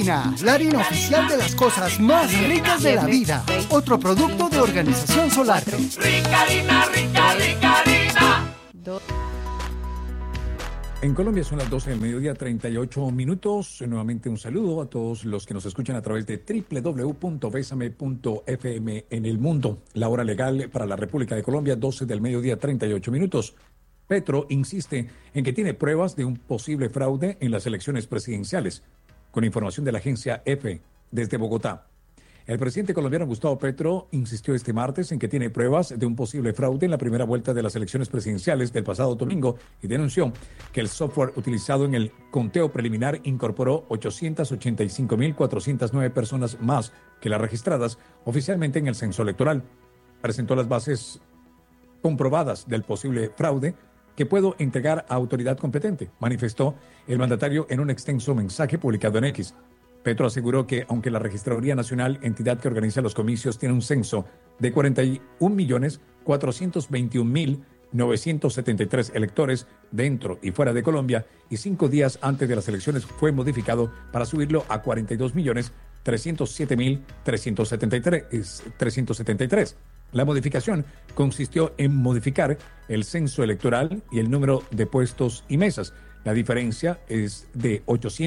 Harina, la harina oficial de las cosas más ricas de la vida. Otro producto de Organización Solarte. Rica harina, rica, rica harina. En Colombia son las 12 del mediodía, 38 minutos. Nuevamente un saludo a todos los que nos escuchan a través de www.besame.fm en el mundo. La hora legal para la República de Colombia, 12 del mediodía, 38 minutos. Petro insiste en que tiene pruebas de un posible fraude en las elecciones presidenciales. Con información de la agencia EFE desde Bogotá. El presidente colombiano Gustavo Petro insistió este martes en que tiene pruebas de un posible fraude en la primera vuelta de las elecciones presidenciales del pasado domingo y denunció que el software utilizado en el conteo preliminar incorporó 885.409 personas más que las registradas oficialmente en el censo electoral. Presentó las bases comprobadas del posible fraude que puedo entregar a autoridad competente, manifestó el mandatario en un extenso mensaje publicado en X. Petro aseguró que, aunque la Registraduría Nacional, entidad que organiza los comicios, tiene un censo de 41.421.973 electores dentro y fuera de Colombia, y 5 días antes de las elecciones fue modificado para subirlo a 42.307.373. La modificación consistió en modificar el censo electoral y el número de puestos y mesas. La diferencia es de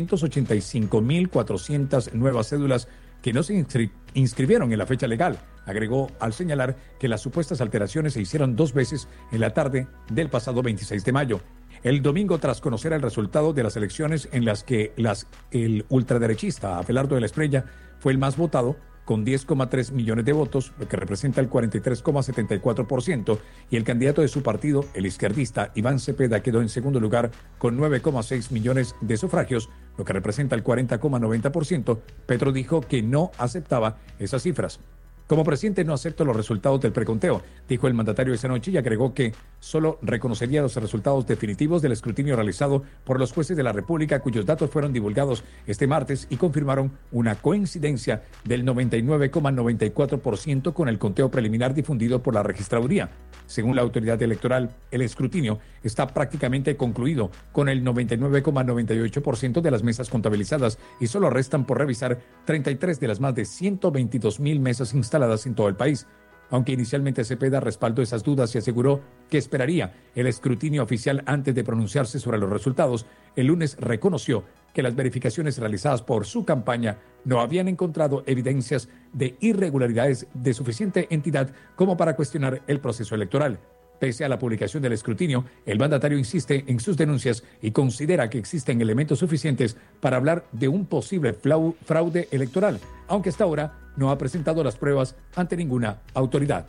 885.400 nuevas cédulas que no se inscribieron en la fecha legal. Agregó al señalar que las supuestas alteraciones se hicieron 2 veces en la tarde del pasado 26 de mayo. El domingo, tras conocer el resultado de las elecciones en las que el ultraderechista Abelardo de la Espriella fue el más votado, con 10,3 millones de votos, lo que representa el 43,74%, y el candidato de su partido, el izquierdista Iván Cepeda, quedó en segundo lugar con 9,6 millones de sufragios, lo que representa el 40,90%, Petro dijo que no aceptaba esas cifras. Como presidente no acepto los resultados del preconteo, dijo el mandatario esa noche, y agregó que solo reconocería los resultados definitivos del escrutinio realizado por los jueces de la República, cuyos datos fueron divulgados este martes y confirmaron una coincidencia del 99,94% con el conteo preliminar difundido por la Registraduría. Según la autoridad electoral, el escrutinio está prácticamente concluido con el 99,98% de las mesas contabilizadas y solo restan por revisar 33 de las más de 122.000 mesas instaladas en todo el país. Aunque inicialmente Cepeda respaldó esas dudas y aseguró que esperaría el escrutinio oficial antes de pronunciarse sobre los resultados, el lunes reconoció que las verificaciones realizadas por su campaña no habían encontrado evidencias de irregularidades de suficiente entidad como para cuestionar el proceso electoral. Pese a la publicación del escrutinio, el mandatario insiste en sus denuncias y considera que existen elementos suficientes para hablar de un posible fraude electoral, aunque hasta ahora no ha presentado las pruebas ante ninguna autoridad.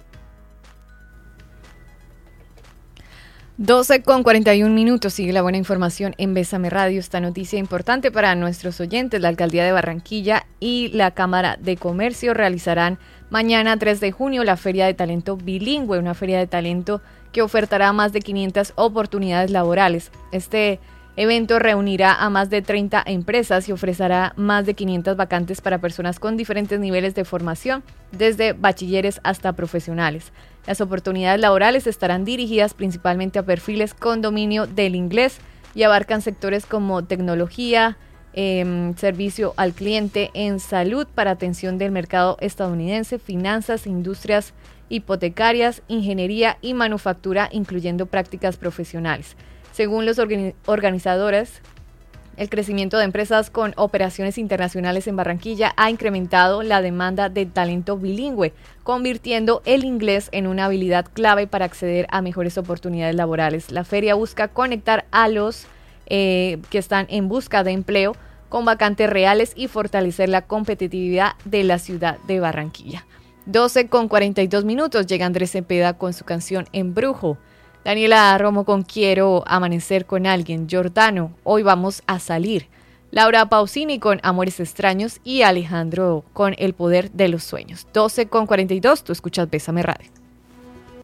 12:41. Sigue la buena información en Bésame Radio. Esta noticia importante para nuestros oyentes. La Alcaldía de Barranquilla y la Cámara de Comercio realizarán mañana 3 de junio la Feria de Talento Bilingüe, una feria de talento que ofertará más de 500 oportunidades laborales. Este evento reunirá a más de 30 empresas y ofrecerá más de 500 vacantes para personas con diferentes niveles de formación, desde bachilleres hasta profesionales. Las oportunidades laborales estarán dirigidas principalmente a perfiles con dominio del inglés y abarcan sectores como tecnología, servicio al cliente, en salud para atención del mercado estadounidense, finanzas, industrias hipotecarias, ingeniería y manufactura, incluyendo prácticas profesionales. Según los organizadores, el crecimiento de empresas con operaciones internacionales en Barranquilla ha incrementado la demanda de talento bilingüe, convirtiendo el inglés en una habilidad clave para acceder a mejores oportunidades laborales. La feria busca conectar a los que están en busca de empleo con vacantes reales y fortalecer la competitividad de la ciudad de Barranquilla. 12:42. Llega Andrés Cepeda con su canción Embrujo. Daniela Romo con Quiero amanecer con alguien. Giordano, Hoy vamos a salir. Laura Pausini con Amores extraños y Alejandro con El poder de los sueños. 12:42. Tú escuchas Bésame Radio.